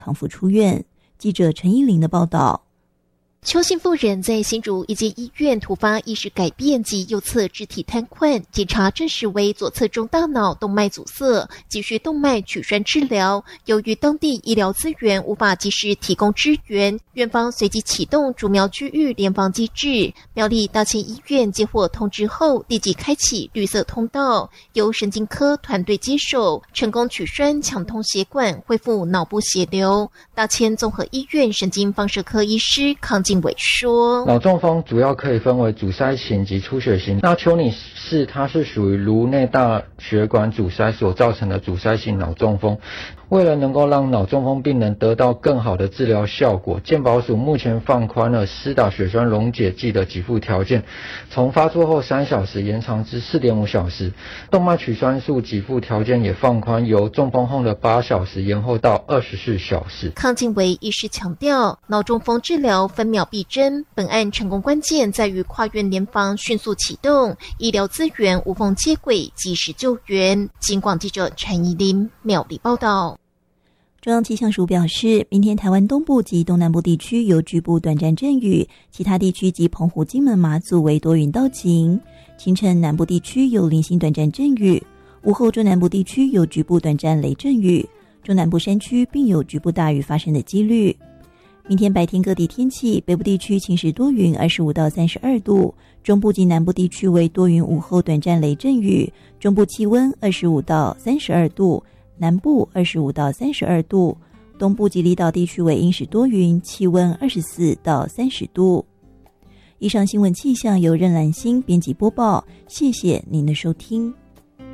康复出院。记者陈依玲的报道。 邱姓妇人在新竹一间医院突发意识改变及右侧肢体瘫痪，检查证实为左侧中大脑动脉阻塞，急需动脉取栓治疗。由于当地医疗资源无法及时提供支援，院方随即启动竹苗区域联防机制。苗栗大千医院接获通知后，立即开启绿色通道，由神经科团队接手，成功取栓抢通血管，恢复脑部血流。大千综合医院神经放射科医师康进伟说， 脑中风主要可以分为阻塞型及出血型。那丘尼氏它是属于颅内大血管阻塞所造成的阻塞性脑中风。为了能够让脑中风病人得到更好的治疗效果，健保署目前放宽了施打血栓溶解剂的给付条件，从发作后3小时延长至4.5小时。动脉取栓术给付条件也放宽，由中风后的8小时延后到24小时。 康进维医师强调，脑中风治疗分秒必争，本案成功关键在于跨院联防迅速启动，医疗资源无缝接轨，及时救援。警广记者陈怡琳苗栗报道。 中央气象署表示，明天台湾东部及东南部地区有局部短暂阵雨，其他地区及澎湖、金门、马祖为多云到晴。清晨南部地区有零星短暂阵雨，午后中南部地区有局部短暂雷阵雨，中南部山区并有局部大雨发生的几率。明天白天各地天气，北部地区晴时多云25到32度，中部及南部地区为多云，午后短暂雷阵雨，中部气温25到32度，南部25到32度，东部及离岛地区为阴时多云，气温24到30度。以上新闻气象由任兰心编辑播报，谢谢您的收听。